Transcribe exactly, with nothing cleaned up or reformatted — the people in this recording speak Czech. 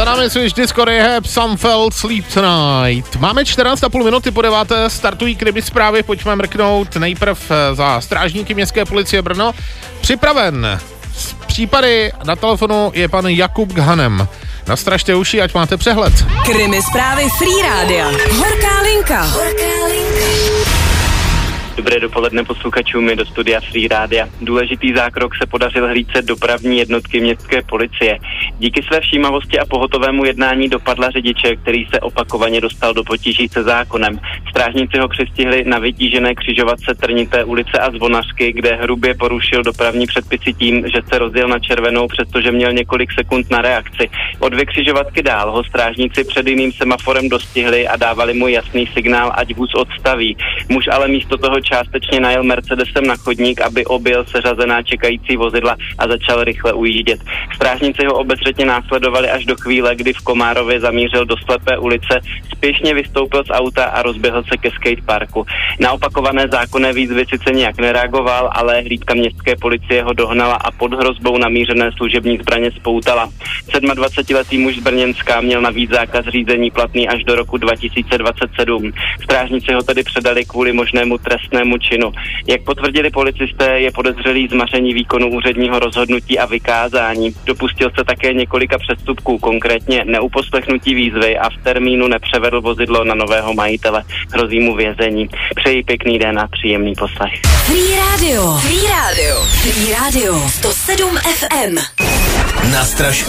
Za námi Swish Disco Rehab, Some Fell Sleep Tonight. Máme čtrnáct a půl minuty po deváté, startují krimi zprávy, pojďme mrknout nejprv za strážníky městské policie Brno. Připraven z případy na telefonu je pan Jakub Ghanem. Nastražte uši, ať máte přehled. Krimi zprávy Free Rádia. Horká linka. Horká linka. Dobré dopoledne posluchačům, je do studia Free Rádia. Důležitý zákrok se podařil hlídce dopravní jednotky městské policie. Díky své všímavosti a pohotovému jednání dopadla řidiče, který se opakovaně dostal do potíží se zákonem. Strážníci ho přistihli na vytížené křižovatce Trnité ulice a Zvonařky, kde hrubě porušil dopravní předpisy tím, že se rozjel na červenou, přestože měl několik sekund na reakci. O dvě křižovatky dál ho strážníci před jiným semaforem dostihli a dávali mu jasný signál, ať vůz odstaví. Muž ale místo toho částečně najel Mercedesem na chodník, aby objel seřazená čekající vozidla a začal rychle ujíždět. Strážníci ho obezřetně následovali až do chvíle, kdy v Komárově zamířil do slepé ulice, spěšně vystoupil z auta a rozběhl se ke skateparku. Na opakované zákonné výzvy sice nějak nereagoval, ale hlídka městské policie ho dohnala a pod hrozbou namířené služební zbraně spoutala. dvacetisedmiletý muž z Brněnska měl navíc zákaz řízení platný až do roku dva tisíce dvacet sedm. Strážníci ho tedy předali kvůli možnému trestnému činu. Jak potvrdili policisté, je podezřelý z maření výkonu úředního rozhodnutí a vykázání. Dopustil se také několika přestupků, konkrétně neuposlechnutí výzvy a v termínu nepřevedl vozidlo na nového majitele. Hrozí mu vězení. Přeji pěkný den a příjemný poslech. Free Radio. Free Radio. Free Radio. sto sedm F M. Nastraž